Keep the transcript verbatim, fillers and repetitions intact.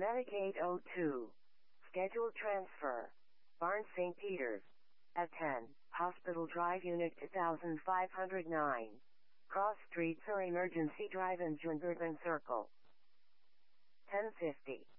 Medicaid oh two. Scheduled transfer. Barnes Saint Peter's. At ten, Hospital Drive Unit two thousand five hundred nine. Cross Streets or Emergency Drive in Jungerburn Circle. ten fifty.